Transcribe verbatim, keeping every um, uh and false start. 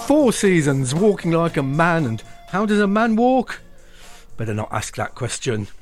four seasons, walking like a man. And how does a man walk? Better not ask that question.